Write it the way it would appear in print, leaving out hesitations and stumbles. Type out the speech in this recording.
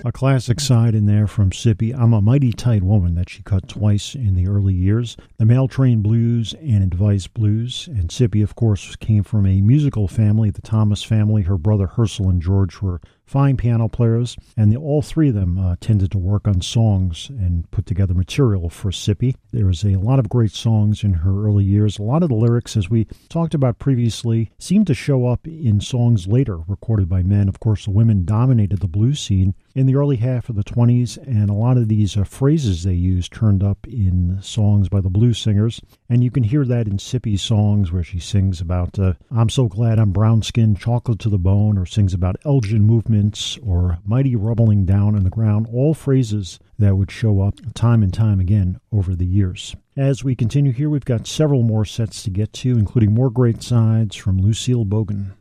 A classic side in there from Sippy, I'm a Mighty Tight Woman, that she cut twice in the early years. The Mail Train Blues and Advice Blues. And Sippy, of course, came from a musical family, the Thomas family. Her brother Herschel and George were fine piano players, and all three of them tended to work on songs and put together material for Sippy. There was a lot of great songs in her early years. A lot of the lyrics, as we talked about previously, seemed to show up in songs later recorded by men. Of course, the women dominated the blues scene in the early half of the 20s, and a lot of these phrases they used turned up in songs by the blues singers. And you can hear that in Sippy's songs where she sings about, I'm so glad I'm brown-skinned, chocolate to the bone, or sings about Elgin movements or mighty rubbling down on the ground, all phrases that would show up time and time again over the years. As we continue here, we've got several more sets to get to, including more great sides from Lucille Bogan.